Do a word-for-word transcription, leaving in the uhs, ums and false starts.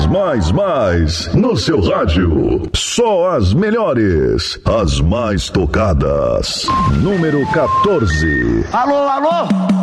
mais, mais, mais. No seu rádio. Só as melhores. As mais tocadas. Número quatorze. Alô, alô?